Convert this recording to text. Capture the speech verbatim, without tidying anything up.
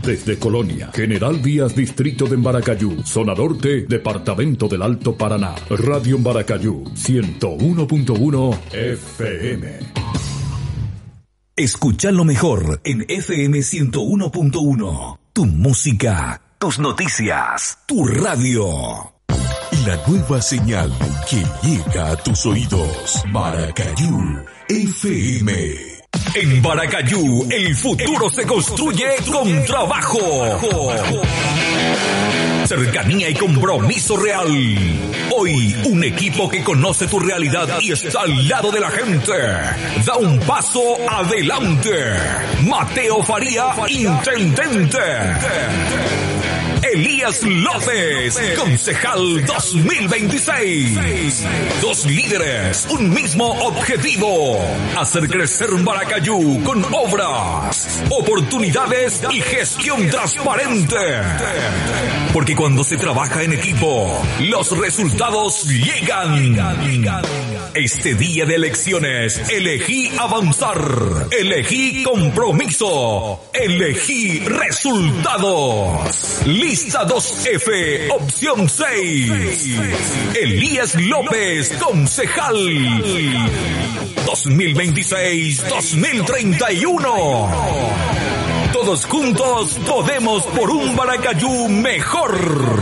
Desde Colonia, General Díaz, Distrito de Embaracayú, Zona Norte, Departamento del Alto Paraná. Radio Embaracayú, ciento uno punto uno F M. Escucha lo mejor en F M ciento uno punto uno. Tu música, tus noticias, tu radio. La nueva señal que llega a tus oídos. Maracayú F M. En Maracayú, el futuro se construye con trabajo, cercanía y compromiso real. Hoy, un equipo que conoce tu realidad y está al lado de la gente. Da un paso adelante. Mateo Faría, intendente. Elías López, concejal dos mil veintiséis. Dos líderes, un mismo objetivo. Hacer crecer Maracayú con obras, oportunidades y gestión transparente. Porque cuando se trabaja en equipo, los resultados llegan. Este día de elecciones, elegí avanzar, elegí compromiso, elegí resultados. Lista dos F, opción seis. Elías López, concejal. dos mil veintiséis a dos mil treinta y uno. Todos juntos podemos por un Maracayú mejor.